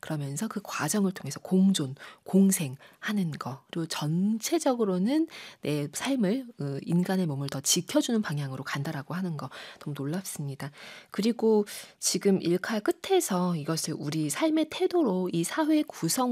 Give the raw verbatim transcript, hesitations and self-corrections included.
그러면서 그 과정을 통해서 공존, 공생하는 거 그리고 전체적으로는 내 삶을 어 인간의 몸을 더 지켜주는 방향으로 간다라고 하는 거 너무 놀랍습니다. 그리고 지금 일칼 끝에서 이것을 우리 삶의 태도로 이 사회 구성